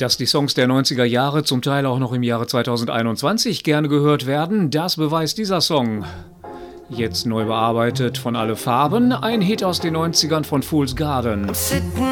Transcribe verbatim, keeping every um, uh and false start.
Dass die Songs der neunziger Jahre zum Teil auch noch im Jahre zweitausendeinundzwanzig gerne gehört werden, das beweist dieser Song. Jetzt neu bearbeitet von Alle Farben, ein Hit aus den neunzigern von Fool's Garden.